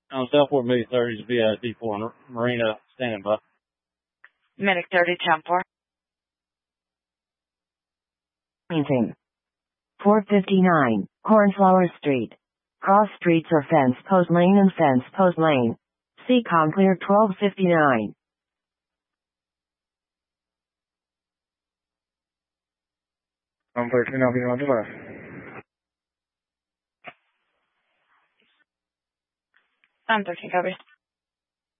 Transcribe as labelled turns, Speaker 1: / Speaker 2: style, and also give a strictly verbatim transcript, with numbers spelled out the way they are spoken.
Speaker 1: On Southport Medic thirty is V I D four Marina standing by.
Speaker 2: Medic thirty, ten four.
Speaker 3: Meeting. four fifty-nine, Cornflower Street. Cross streets or fence post lane and fence post lane. C Com clear twelve fifty-nine.
Speaker 4: I'm thirteen, I'll be on the left.
Speaker 2: I'm thirteen, copy.